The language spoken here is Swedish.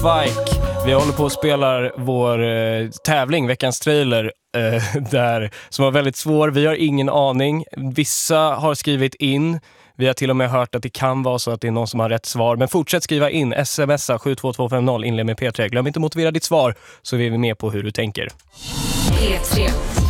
Spike. Vi håller på att spela vår tävling, veckans trailer, som var väldigt svår. Vi har ingen aning. Vissa har skrivit in. Vi har till och med hört att det kan vara så att det är någon som har rätt svar. Men fortsätt skriva in. Smsa 72250, inled med P3. Glöm inte att motivera ditt svar så är vi med på hur du tänker. P3.